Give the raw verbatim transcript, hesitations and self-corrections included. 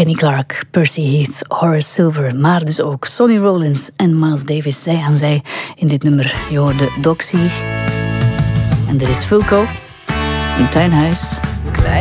Kenny Clarke, Percy Heath, Horace Silver, maar dus ook Sonny Rollins en Miles Davis, zij aan zij in dit nummer. Je hoorde Doxy. En dit is Fulco, een tuinhuis.